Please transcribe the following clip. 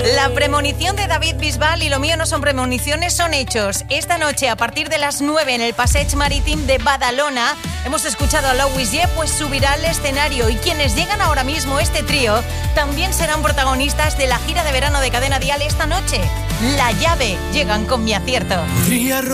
La premonición de David Bisbal y lo mío no son premoniciones, son hechos. Esta noche, a partir de las 9 en el Passeig Marítim de Badalona, hemos escuchado a Louis J, pues subirá al escenario. Y quienes llegan ahora mismo, este trío, también serán protagonistas de la gira de verano de Cadena Dial esta noche. La Llave llegan con Mi Acierto.